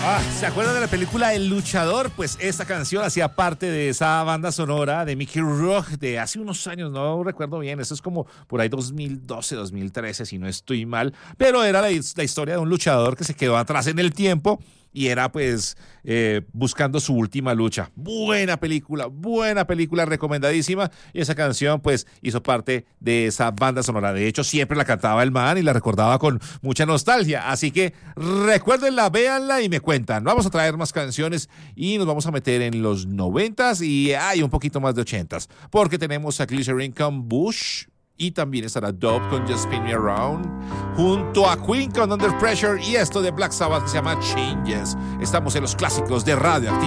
¿Se acuerdan de la película El Luchador? Pues esta canción hacía parte de esa banda sonora de Mickey Rourke de hace unos años, no recuerdo bien, eso es como por ahí 2012, 2013, si no estoy mal, pero era la historia de un luchador que se quedó atrás en el tiempo y era pues buscando su última lucha. Buena película, recomendadísima. Y esa canción pues hizo parte de esa banda sonora. De hecho, siempre la cantaba el man y la recordaba con mucha nostalgia. Así que recuérdenla, véanla y me cuentan. Vamos a traer más canciones y nos vamos a meter en los 90s y hay un poquito más de 80s. Porque tenemos a Glycerin con Bush. Y también estará Dope con Just Spin Me Around, junto a Queen con Under Pressure y esto de Black Sabbath que se llama Changes. Estamos en los clásicos de Radioactiva.